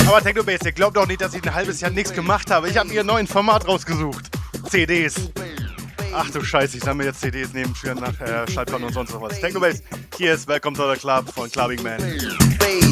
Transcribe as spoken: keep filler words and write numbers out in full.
Aber Technobase, glaubt doch nicht, dass ich ein halbes Jahr nichts gemacht habe. Ich habe mir ein neues Format rausgesucht. C Ds. Ach du Scheiße, ich sammle jetzt C Ds neben Schüren nach äh, Schallplatten und sonst was. Technobase, hier ist Welcome to the Club von Clubbing Man.